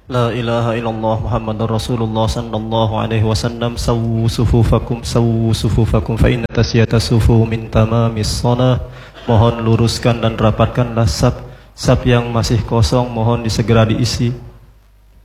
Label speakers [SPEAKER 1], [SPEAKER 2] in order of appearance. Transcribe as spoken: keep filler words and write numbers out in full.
[SPEAKER 1] La ilaha illallah Muhammadur Rasulullah sallallahu alaihi wasallam. Sawu sufufakum sawu sufufakum fa inna tasyata sufu min tamamis shalah. Mohon luruskan dan rapatkanlah saf saf yang masih kosong, mohon disegera diisi.